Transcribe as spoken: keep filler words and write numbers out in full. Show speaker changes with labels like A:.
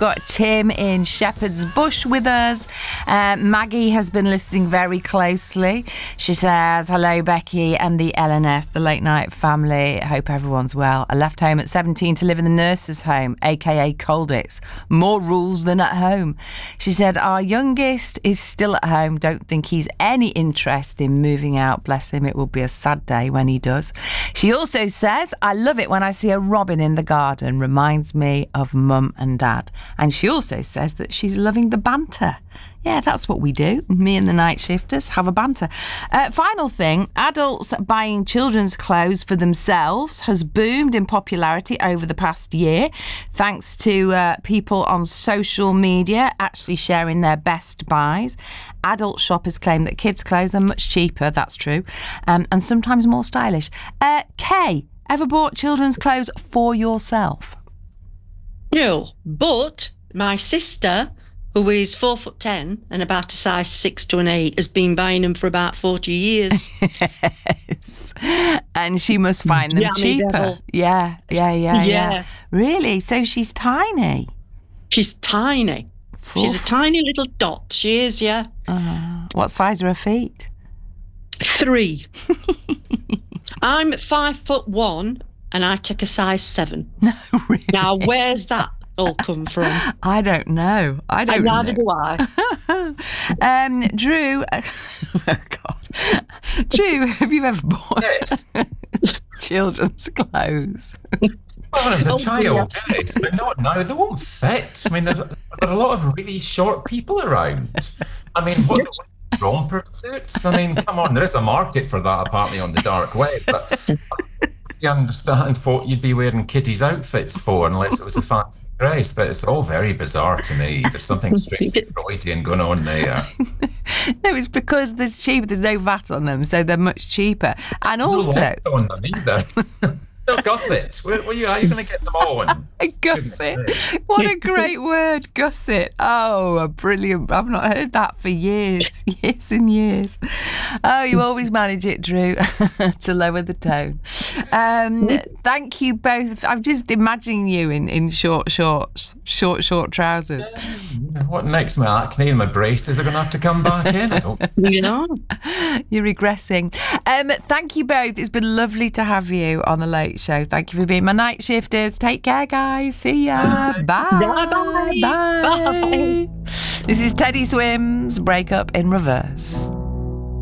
A: got Tim in Shepherd's Bush with us. Uh, Maggie has been listening very closely. She says, hello, Becky and the L N F, the late night family. I hope everyone's well. I left home at seventeen to live in the nurse's home, aka Colditz. More rules than at home. She said, our youngest is still at home. Don't think he's any interest in moving out. Bless him. It will be a sad day when he does. She also says, I love it when I see a robin in the garden. Reminds me of mum and dad. And she also says that she's loving the banter. Yeah, that's what we do. Me and the night shifters have a banter. Uh, final thing, adults buying children's clothes for themselves has boomed in popularity over the past year, thanks to uh, people on social media actually sharing their best buys. Adult shoppers claim that kids' clothes are much cheaper, that's true, um, and sometimes more stylish. Uh, Kay, ever bought children's clothes for yourself?
B: No, but my sister, who is four foot ten and about a size six to an eight, has been buying them for about forty years.
A: Yes. And she must find them
B: Yummy
A: cheaper.
B: devil.
A: Yeah, yeah, yeah, yeah,
B: Yeah.
A: Really? So she's tiny?
B: She's tiny.
A: Four
B: She's a tiny little dot. She is, yeah.
A: Uh, what size are her feet?
B: Three. I'm five foot one and I take a size seven.
A: No, really?
B: Now, where's that all come from?
A: I don't know. I don't
B: And
A: know.
B: neither do I.
A: um, Drew, oh God. Drew, have you ever bought
C: Yes.
A: children's clothes?
C: Well, as a
B: Oh,
C: child, yes, but not now. They won't fit. I mean, there's, there are a lot of really short people around. I mean, what romper suits? I mean, come on, there is a market for that, apparently, on the dark web. But you understand what you'd be wearing kiddies' outfits for, unless it was a fancy dress. But it's all very bizarre to me. There's something strangely Freudian going on there.
A: No, it's because there's cheap. There's no V A T on them, so they're much cheaper. And
C: No
A: also,
C: lights on them either. No gusset. Where, where you, how are you going to get them on?
A: gusset. What a great word, gusset. Oh, a brilliant. I've not heard that for years, years and years. Oh, you always manage it, Drew, to lower the tone. Um, thank you both. I'm just imagining you in, in short shorts, short, short trousers.
C: What next? My acne and my braces are going to have to come back in. I don't
B: You know?
A: You're regressing. Um, thank you both. It's been lovely to have you on The Late Show. Thank you for being my night shifters. Take care, guys. See ya. Bye.
B: Bye. Bye.
A: Bye.
B: Bye.
A: This is Teddy Swims, Break Up in Reverse.